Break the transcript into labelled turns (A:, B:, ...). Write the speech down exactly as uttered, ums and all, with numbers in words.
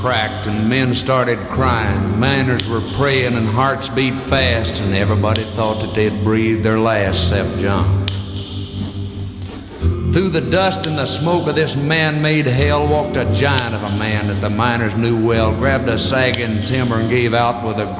A: cracked and men started crying. Miners were praying and hearts beat fast, and everybody thought that they'd breathed their last except John. Through the dust and the smoke of this man-made hell walked a giant of a man that the miners knew well, grabbed a sagging timber and gave out with a